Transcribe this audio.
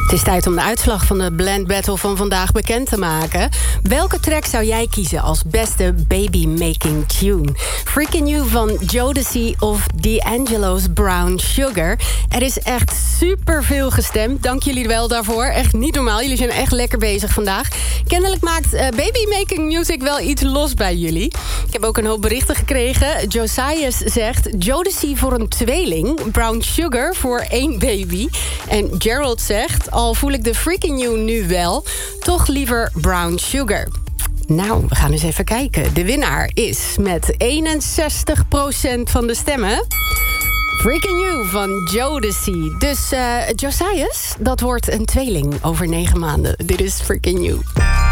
Het is tijd om de uitslag van de Blend Battle van vandaag bekend te maken. Welke track zou jij kiezen als beste baby-making tune? Freaking You van Jodeci of D'Angelo's Brown Sugar? Er is echt superveel gestemd. Dank jullie wel daarvoor. Echt niet normaal. Jullie zijn echt lekker bezig vandaag. Kennelijk maakt baby-making music wel iets los bij jullie. Ik heb ook een hoop berichten gekregen. Josias zegt Jodeci voor een tweeling. Brown Sugar voor 1 baby. En Gerald zegt, al voel ik de Freaking You nu wel, toch liever Brown Sugar. Nou, we gaan eens even kijken. De winnaar is met 61% van de stemmen Freaking You van Jodeci. Dus Josias, dat wordt een tweeling over 9 maanden. Dit is Freaking You.